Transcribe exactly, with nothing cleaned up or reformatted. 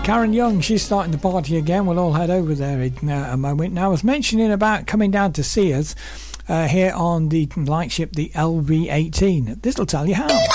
Karen Young, she's starting the party again. We'll all head over there in uh, a moment. Now, I was mentioning about coming down to see us uh, here on the lightship, the L V eighteen. This'll tell you how.